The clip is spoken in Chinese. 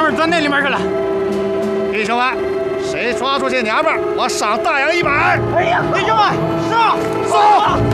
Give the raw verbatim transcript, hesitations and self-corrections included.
们钻那里面去了。 弟兄们，谁抓住这娘们儿，我赏大洋一百。 哎呀，弟兄们，上！ 走！